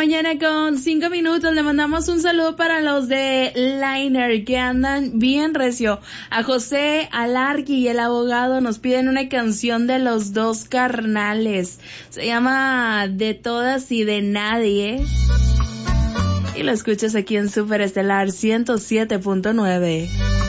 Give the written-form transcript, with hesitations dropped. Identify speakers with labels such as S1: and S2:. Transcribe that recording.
S1: mañana con 5 minutos. Le mandamos un saludo para los de Liner que andan bien recio. A José, Alarqui y el abogado nos piden una canción de Los Dos Carnales. Se llama De Todas y de Nadie. Y lo escuchas aquí en Super Estelar 107.9.